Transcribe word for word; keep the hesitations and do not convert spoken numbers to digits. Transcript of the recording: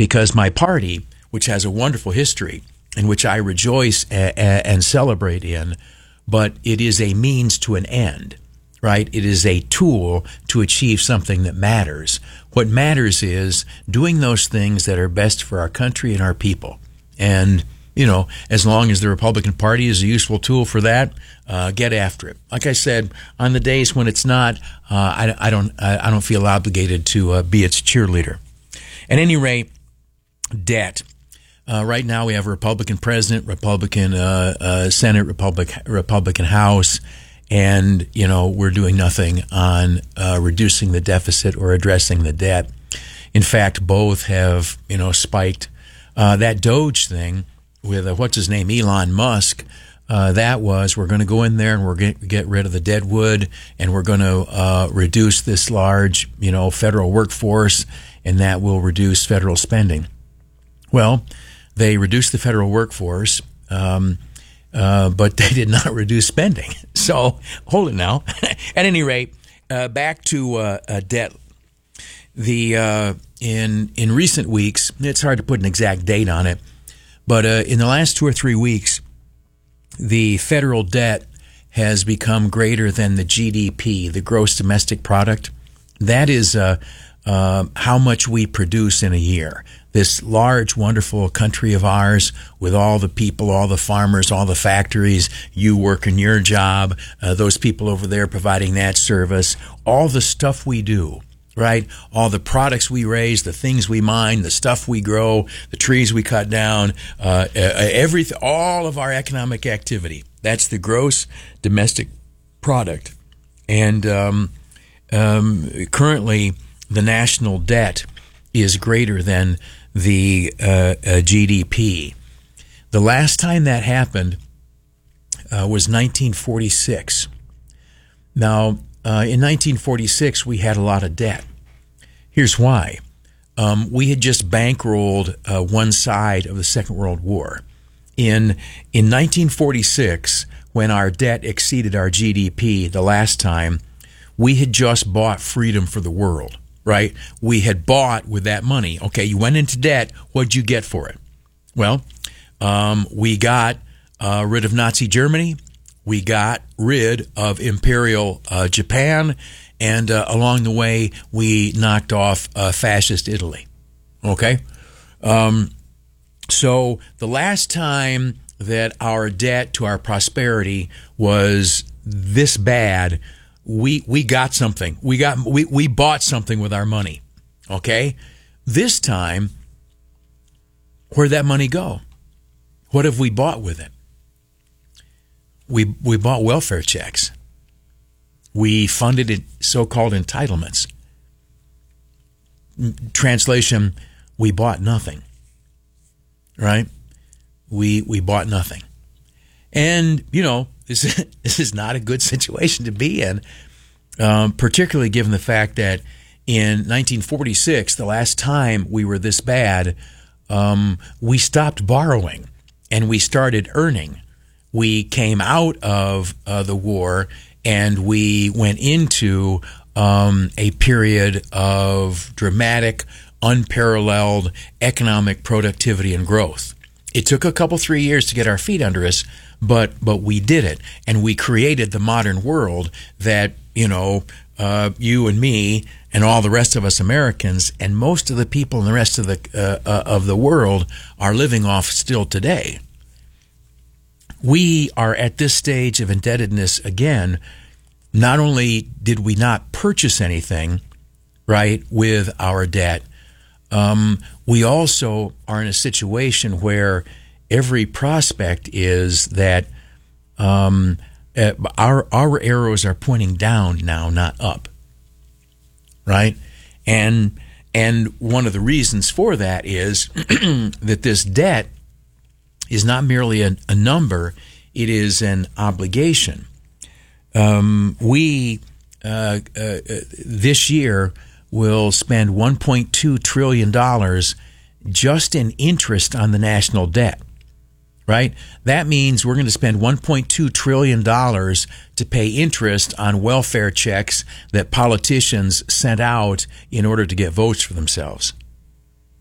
because my party, which has a wonderful history, in which I rejoice a- a- and celebrate in, but it is a means to an end, right? It is a tool to achieve something that matters. What matters is doing those things that are best for our country and our people. And, you know, as long as the Republican Party is a useful tool for that, uh, get after it. Like I said, on the days when it's not, uh, I, I don't I, I don't feel obligated to uh, be its cheerleader. At any rate, debt. Uh, right now we have a Republican president, Republican uh, uh, Senate, Republic, Republican House, and, you know, we're doing nothing on uh, reducing the deficit or addressing the debt. In fact, both have, you know, spiked. Uh, that Doge thing with, uh, what's his name, Elon Musk, uh, that was, we're going to go in there and we're going to get rid of the deadwood, and we're going to uh, reduce this large, you know, federal workforce, and that will reduce federal spending. Well, they reduced the federal workforce, um, uh, but they did not reduce spending. So, hold it now. At any rate, uh, back to uh, uh, debt. The uh, in in recent weeks, it's hard to put an exact date on it, but uh, in the last two or three weeks, the federal debt has become greater than the G D P, the gross domestic product. That is uh, uh, how much we produce in a year. This large, wonderful country of ours, with all the people, all the farmers, all the factories, you working your job, uh, those people over there providing that service, all the stuff we do, right? All the products we raise, the things we mine, the stuff we grow, the trees we cut down, uh, everything, all of our economic activity. That's the gross domestic product. And um, um, currently, the national debt is greater than the uh, uh, G D P. The last time that happened uh, was nineteen forty-six. Now, uh, in nineteen forty-six, we had a lot of debt. Here's why. Um, we had just bankrolled uh, one side of the Second World War. In in nineteen forty-six, when our debt exceeded our G D P the last time, we had just bought freedom for the world. Right? We had bought with that money. Okay, you went into debt. What'd you get for it? Well, um, we got uh, rid of Nazi Germany. We got rid of Imperial uh, Japan. And uh, along the way, we knocked off uh, fascist Italy. Okay? Um, so the last time that our debt to our prosperity was this bad, We we got something. We got we, we bought something with our money. Okay? This time, where'd that money go? What have we bought with it? We we bought welfare checks. We funded it, so-called entitlements. Translation, we bought nothing. Right? We we bought nothing. And, you know, This, this is not a good situation to be in, um, particularly given the fact that in nineteen forty-six, the last time we were this bad, um, we stopped borrowing and we started earning. We came out of uh, the war and we went into um, a period of dramatic, unparalleled economic productivity and growth. It took a couple, three years to get our feet under us, but but we did it, and we created the modern world that, you know, uh, you and me and all the rest of us Americans and most of the people in the rest of the uh, uh, of the world are living off still today. We are at this stage of indebtedness again. Not only did we not purchase anything, right, with our debt, um, we also are in a situation where every prospect is that um, uh, our our arrows are pointing down now, not up, right? And and one of the reasons for that is that this debt is not merely a, a number; it is an obligation. Um, we uh, uh, this year will spend one point two trillion dollars just in interest on the national debt. Right? That means we're going to spend one point two trillion dollars to pay interest on welfare checks that politicians sent out in order to get votes for themselves.